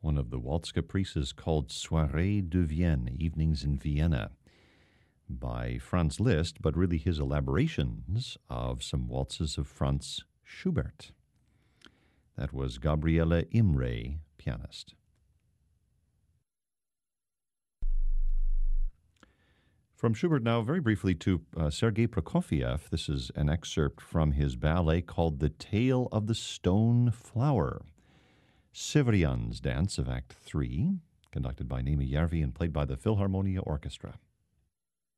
one of the waltz caprices called Soirée de Vienne, Evenings in Vienna, by Franz Liszt, but really his elaborations of some waltzes of Franz Schubert. That was Gabriele Imre, pianist. From Schubert now, very briefly, to Sergei Prokofiev. This is an excerpt from his ballet called The Tale of the Stone Flower. Severyan's Dance of Act 3, conducted by Naima Järvi and played by the Philharmonia Orchestra.